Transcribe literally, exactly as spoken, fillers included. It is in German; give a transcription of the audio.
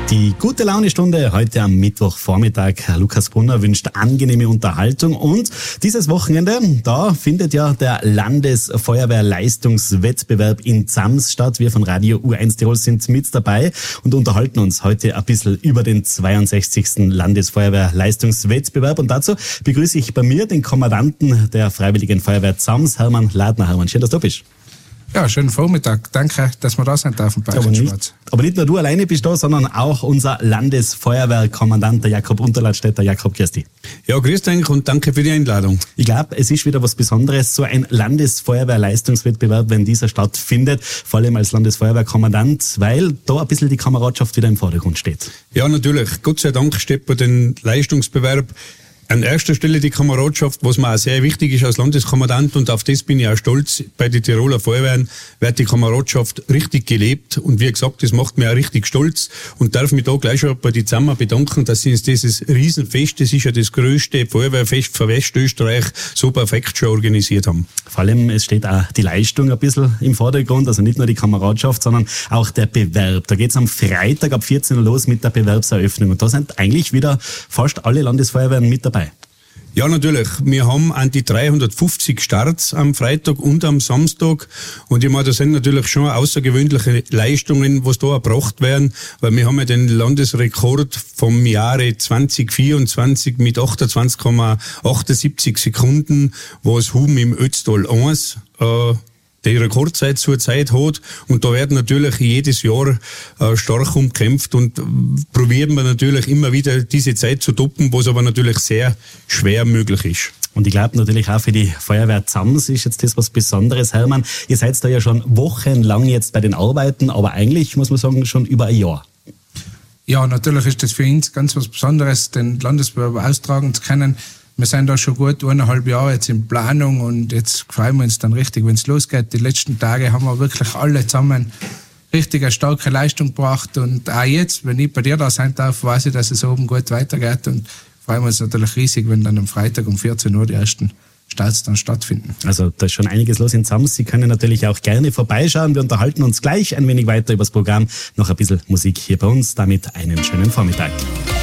Die gute Laune-Stunde heute am Mittwochvormittag. Lukas Brunner wünscht angenehme Unterhaltung und dieses Wochenende, da findet ja der Landesfeuerwehrleistungswettbewerb in Zams statt. Wir von Radio U eins Tirol sind mit dabei und unterhalten uns heute ein bisschen über den zweiundsechzigsten Landesfeuerwehrleistungswettbewerb und dazu begrüße ich bei mir den Kommandanten der Freiwilligen Feuerwehr Zams, Hermann Ladner. Hermann, schön, dass du bist. Ja, schönen Vormittag. Danke, dass wir da sind dürfen bei aber nicht, aber nicht nur du alleine bist da, sondern auch unser Landesfeuerwehrkommandant, der Jakob Unterladstätter. Jakob, grüß dich. Ja, grüß dich und danke für die Einladung. Ich glaube, es ist wieder was Besonderes, so ein Landesfeuerwehrleistungswettbewerb, wenn dieser stattfindet, vor allem als Landesfeuerwehrkommandant, weil da ein bisschen die Kameradschaft wieder im Vordergrund steht. Ja, natürlich. Gott sei Dank steht bei den Leistungsbewerb an erster Stelle die Kameradschaft, was mir auch sehr wichtig ist als Landeskommandant, und auf das bin ich auch stolz. Bei den Tiroler Feuerwehren wird die Kameradschaft richtig gelebt und wie gesagt, das macht mich auch richtig stolz und darf mich da gleich schon bei den Zammer bedanken, dass sie uns dieses Riesenfest, das ist ja das größte Feuerwehrfest für Westösterreich, so perfekt schon organisiert haben. Vor allem, es steht auch die Leistung ein bisschen im Vordergrund, also nicht nur die Kameradschaft, sondern auch der Bewerb. Da geht es am Freitag ab vierzehn Uhr los mit der Bewerbseröffnung und da sind eigentlich wieder fast alle Landesfeuerwehren mit dabei. Ja, natürlich. Wir haben an die dreihundertfünfzig Starts am Freitag und am Samstag. Und ich meine, da sind natürlich schon außergewöhnliche Leistungen, was da erbracht werden, weil wir haben ja den Landesrekord vom Jahre zwanzig vierundzwanzig mit achtundzwanzig Komma achtundsiebzig Sekunden, was Huben im Ötztal eins äh, die Rekordzeit zur Zeit hat. Und da werden natürlich jedes Jahr äh, stark umkämpft und äh, probieren wir natürlich immer wieder diese Zeit zu toppen, was aber natürlich sehr schwer möglich ist. Und ich glaube natürlich auch für die Feuerwehr Zams ist jetzt das was Besonderes. Hermann, ihr seid da ja schon wochenlang jetzt bei den Arbeiten, aber eigentlich muss man sagen schon über ein Jahr. Ja, natürlich ist das für uns ganz was Besonderes, den Landesbewerb austragen zu können. Wir sind da schon gut eineinhalb Jahre jetzt in Planung und jetzt freuen wir uns dann richtig, wenn es losgeht. Die letzten Tage haben wir wirklich alle zusammen richtig eine starke Leistung gebracht und auch jetzt, wenn ich bei dir da sein darf, weiß ich, dass es oben gut weitergeht und freuen wir uns natürlich riesig, wenn dann am Freitag um vierzehn Uhr die ersten Starts dann stattfinden. Also da ist schon einiges los in Zams. Sie können natürlich auch gerne vorbeischauen. Wir unterhalten uns gleich ein wenig weiter über das Programm. Noch ein bisschen Musik hier bei uns. Damit einen schönen Vormittag.